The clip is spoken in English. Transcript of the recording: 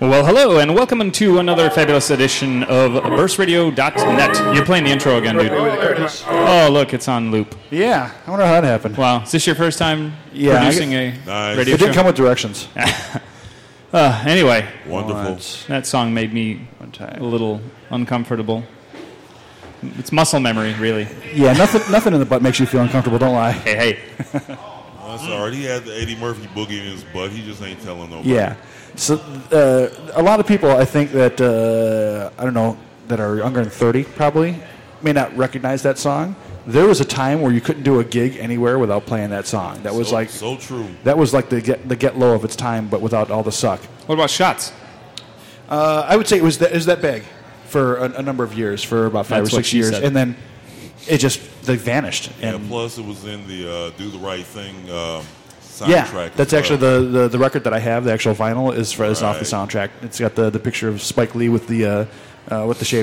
Well, hello, and welcome to another fabulous edition of burstradio.net. You're playing the intro again, dude. Oh, look, it's on loop. Yeah, I wonder how that happened. Wow, is this your first time producing a radio It show? didn't come with directions. Anyway, Wonderful. that song made me a little uncomfortable. It's muscle memory, really. Yeah, nothing in the butt makes you feel uncomfortable, don't lie. Hey. That's all right. He had the Eddie Murphy boogie in his butt. He just ain't telling nobody. Yeah. So a lot of people, I think that, I don't know, that are younger than 30 probably may not recognize that song. There was a time where you couldn't do a gig anywhere without playing that song. That was so true. That was like the get low of its time, but without all the suck. What about Shots? I would say it was that big for a number of years, for about 5 That's or what 6 she years, said. and then they vanished. Yeah, And plus it was in the Do the Right Thing soundtrack. yeah, that's as well. actually the record that I have. The actual vinyl is off the Right. soundtrack. It's got the picture of Spike Lee with the shaved